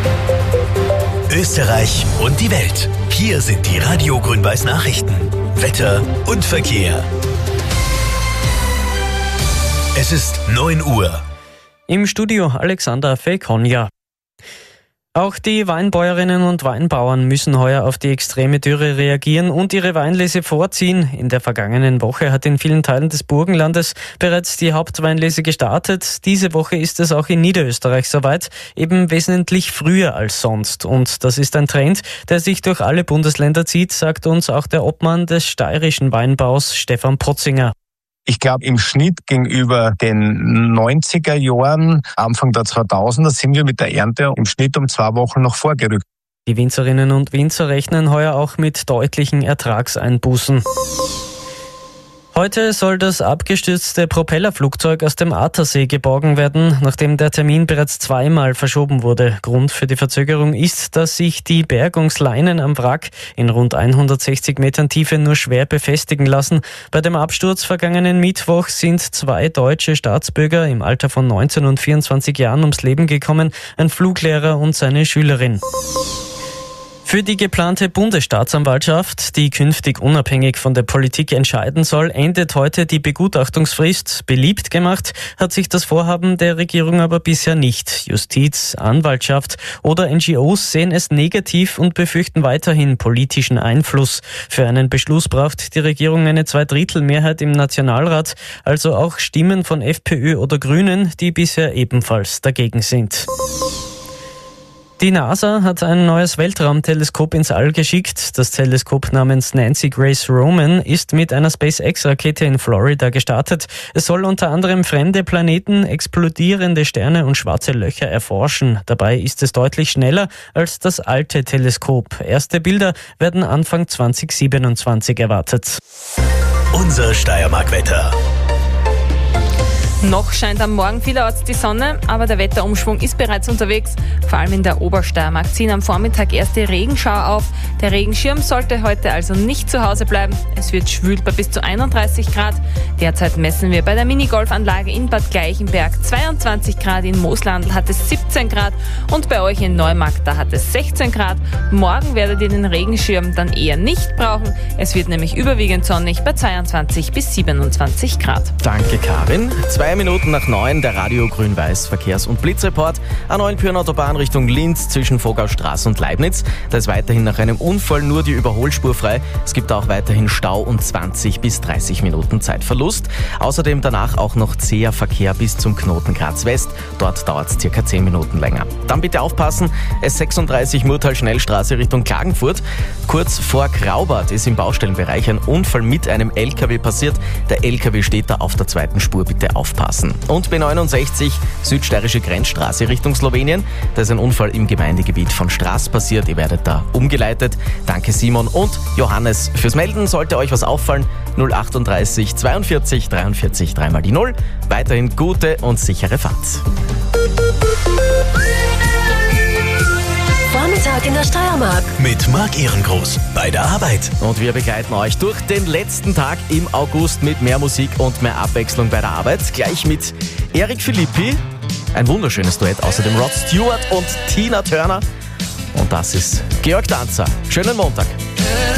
Österreich und die Welt. Hier sind die Radio Grün-Weiß Nachrichten. Wetter und Verkehr. Es ist 9 Uhr. Im Studio Alexander Fekonja. Auch die Weinbäuerinnen und Weinbauern müssen heuer auf die extreme Dürre reagieren und ihre Weinlese vorziehen. In der vergangenen Woche hat in vielen Teilen des Burgenlandes bereits die Hauptweinlese gestartet. Diese Woche ist es auch in Niederösterreich soweit, eben wesentlich früher als sonst. Und das ist ein Trend, der sich durch alle Bundesländer zieht, sagt uns auch der Obmann des steirischen Weinbaus, Stefan Potzinger. Ich glaube, im Schnitt gegenüber den 90er Jahren, Anfang der 2000er, sind wir mit der Ernte im Schnitt um 2 Wochen noch vorgerückt. Die Winzerinnen und Winzer rechnen heuer auch mit deutlichen Ertragseinbußen. Heute soll das abgestürzte Propellerflugzeug aus dem Attersee geborgen werden, nachdem der Termin bereits 2-mal verschoben wurde. Grund für die Verzögerung ist, dass sich die Bergungsleinen am Wrack in rund 160 Metern Tiefe nur schwer befestigen lassen. Bei dem Absturz vergangenen Mittwoch sind 2 deutsche Staatsbürger im Alter von 19 und 24 Jahren ums Leben gekommen, ein Fluglehrer und seine Schülerin. Für die geplante Bundesstaatsanwaltschaft, die künftig unabhängig von der Politik entscheiden soll, endet heute die Begutachtungsfrist. Beliebt gemacht hat sich das Vorhaben der Regierung aber bisher nicht. Justiz, Anwaltschaft oder NGOs sehen es negativ und befürchten weiterhin politischen Einfluss. Für einen Beschluss braucht die Regierung eine 2/3-Mehrheit im Nationalrat, also auch Stimmen von FPÖ oder Grünen, die bisher ebenfalls dagegen sind. Die NASA hat ein neues Weltraumteleskop ins All geschickt. Das Teleskop namens Nancy Grace Roman ist mit einer SpaceX-Rakete in Florida gestartet. Es soll unter anderem fremde Planeten, explodierende Sterne und schwarze Löcher erforschen. Dabei ist es deutlich schneller als das alte Teleskop. Erste Bilder werden Anfang 2027 erwartet. Unser Steiermark-Wetter. Noch scheint am Morgen vielerorts die Sonne, aber der Wetterumschwung ist bereits unterwegs. Vor allem in der Obersteiermark ziehen am Vormittag erste Regenschauer auf. Der Regenschirm sollte heute also nicht zu Hause bleiben. Es wird schwül bei bis zu 31 Grad. Derzeit messen wir bei der Minigolfanlage in Bad Gleichenberg 22 Grad. In Mooslandl hat es 17 Grad und bei euch in Neumarkt, da hat es 16 Grad. Morgen werdet ihr den Regenschirm dann eher nicht brauchen. Es wird nämlich überwiegend sonnig bei 22 bis 27 Grad. Danke, Karin. 2 Minuten nach 9 der Radio Grün-Weiß Verkehrs- und Blitzreport. A9 Autobahn Richtung Linz zwischen Vogaustraße und Leibniz. Da ist weiterhin nach einem Unfall nur die Überholspur frei. Es gibt auch weiterhin Stau und 20 bis 30 Minuten Zeitverlust. Außerdem danach auch noch zäher Verkehr bis zum Knoten Graz West. Dort dauert es circa 10 Minuten länger. Dann bitte aufpassen, S36 Murtal-Schnellstraße Richtung Klagenfurt. Kurz vor Graubart ist im Baustellenbereich ein Unfall mit einem LKW passiert. Der LKW steht da auf der zweiten Spur, bitte aufpassen. Und B69 Südsteirische Grenzstraße Richtung Slowenien. Da ist ein Unfall im Gemeindegebiet von Straß passiert. Ihr werdet da umgeleitet. Danke Simon und Johannes fürs Melden. Sollte euch was auffallen, 038 42 43 3 mal die 0. Weiterhin gute und sichere Fahrt. Vormittag in der Steiermark. Mit Marc Ehrengroß bei der Arbeit. Und wir begleiten euch durch den letzten Tag im August mit mehr Musik und mehr Abwechslung bei der Arbeit. Gleich mit Eric Philippi, ein wunderschönes Duett, außerdem Rod Stewart und Tina Turner. Und das ist Georg Danzer. Schönen Montag.